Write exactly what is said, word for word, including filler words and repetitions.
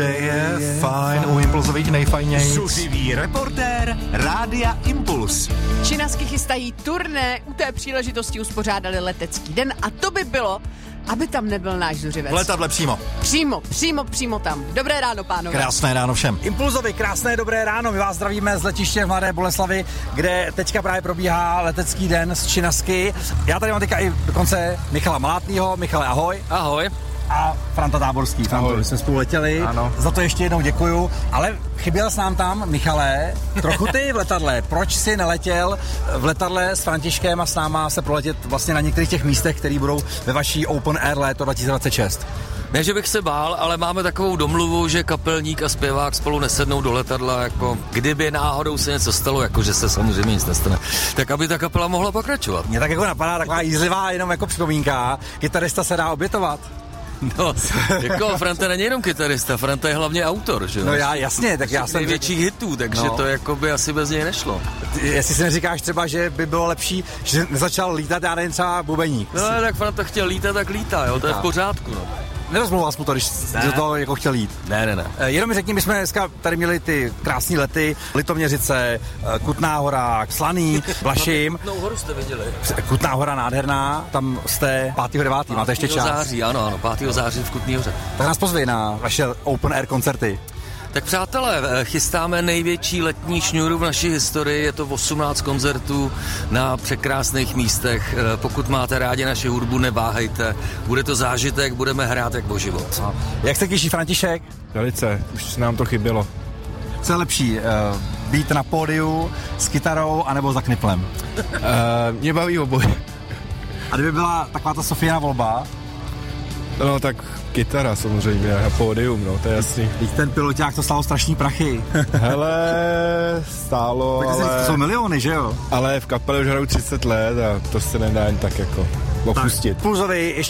Je fajn, u Impulzových nejfajnějc. Zuřivý reportér Rádia Impuls. Činasky chystají turné, u té příležitosti uspořádali letecký den a to by bylo, aby tam nebyl náš Zuřivec. V letadle přímo. Přímo, přímo, přímo tam. Dobré ráno, pánové. Krásné ráno všem. Impulzovi, krásné dobré ráno, my vás zdravíme z letiště v Mladé Boleslavi, kde teďka právě probíhá letecký den z Činasky. Já tady mám teďka i dokonce Michala Malátnýho. Michale, ahoj. Ahoj. A Franta Táborský. Franto, my jsme spolu letěli, ano. Za to ještě jednou děkuju, ale chyběl jsi nám tam, Michale, trochu ty v letadle. Proč jsi neletěl v letadle s Františkem a s náma se proletět vlastně na některých těch místech, které budou ve vaší Open Air léto dva tisíce dvacet šest? Ne, že bych se bál, ale máme takovou domluvu, že kapelník a zpěvák spolu nesednou do letadla, jako kdyby náhodou se něco stalo, jakože se samozřejmě nic nestane, tak aby ta kapela mohla pokračovat. Mě tak jako napadá taková jízlivá jenom jako připomínka, kytarista se dá obětovat. No, jako Franta není jenom kytarista, Franta je hlavně autor, že jo? No já, jasně, tak já jsem... největších hitů, takže no. To jako by asi bez něj nešlo. Jestli si neříkáš třeba, že by bylo lepší, že nezačal lítat, já nevím, třeba bubeník. No tak Franta chtěl lítat, tak lítá, jo, to je v pořádku, no. Nerozmlouval jsi mu to, když ne. do toho jako chtěl jít. Ne, ne, ne. Jenom mi řekni, my jsme dneska tady měli ty krásné lety, Litoměřice, Kutná Hora, Slaný, Vlašim. Kutnou Horu jste viděli. Kutná Hora nádherná, tam jste pátého devátého máte ještě čas. září, ano, ano, pátého září v Kutné Hoře. Tak nás pozvej na vaše open air koncerty. Tak přátelé, chystáme největší letní šňůru v naší historii, je to osmnáct koncertů na překrásných místech. Pokud máte rádi naši hudbu, neváhejte, bude to zážitek, budeme hrát jak o život. Jak se těší František? Velice, už nám to chybělo. Co je lepší, být na pódiu s kytarou anebo za kniplem? uh, mě baví oboje. A kdyby byla taková ta Sofína volba? No tak kytara samozřejmě, na pódium, no, to je jasný. Teď ten piloťák, to stálo strašný prachy. Hele, stálo, Pojďte ale... to jsou miliony, že jo? Ale v kapele už hraju třicet let a to se nedá jen tak jako opustit. Pulzovi, ještě